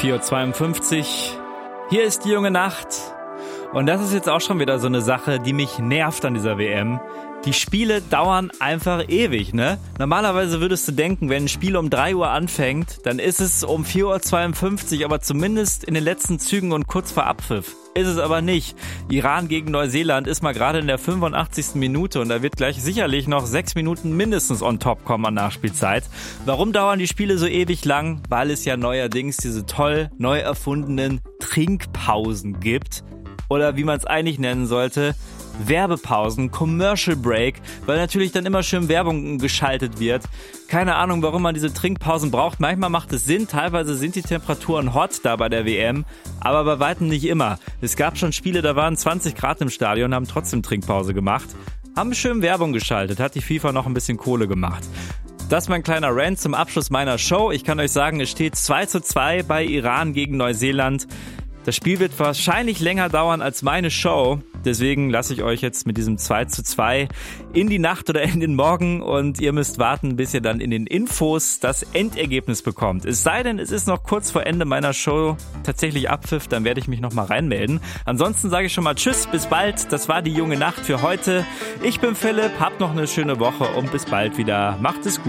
4:52 Uhr. Hier ist die junge Nacht. Und das ist jetzt auch schon wieder so eine Sache, die mich nervt an dieser WM. Die Spiele dauern einfach ewig, ne? Normalerweise würdest du denken, wenn ein Spiel um 3 Uhr anfängt, dann ist es um 4:52 Uhr, aber zumindest in den letzten Zügen und kurz vor Abpfiff. Ist es aber nicht. Iran gegen Neuseeland ist mal gerade in der 85. Minute und da wird gleich sicherlich noch 6 Minuten mindestens on top kommen an Nachspielzeit. Warum dauern die Spiele so ewig lang? Weil es ja neuerdings diese toll neu erfundenen Trinkpausen gibt. Oder wie man es eigentlich nennen sollte, Werbepausen, Commercial Break, weil natürlich dann immer schön Werbung geschaltet wird. Keine Ahnung, warum man diese Trinkpausen braucht. Manchmal macht es Sinn, teilweise sind die Temperaturen hot da bei der WM, aber bei weitem nicht immer. Es gab schon Spiele, da waren 20 Grad im Stadion, haben trotzdem Trinkpause gemacht. Haben schön Werbung geschaltet, hat die FIFA noch ein bisschen Kohle gemacht. Das ist mein kleiner Rant zum Abschluss meiner Show. Ich kann euch sagen, es steht 2:2 bei Iran gegen Neuseeland. Das Spiel wird wahrscheinlich länger dauern als meine Show. Deswegen lasse ich euch jetzt mit diesem 2:2 in die Nacht oder in den Morgen und ihr müsst warten, bis ihr dann in den Infos das Endergebnis bekommt. Es sei denn, es ist noch kurz vor Ende meiner Show tatsächlich Abpfiff, dann werde ich mich nochmal reinmelden. Ansonsten sage ich schon mal Tschüss, bis bald. Das war die junge Nacht für heute. Ich bin Philipp, habt noch eine schöne Woche und bis bald wieder. Macht es gut.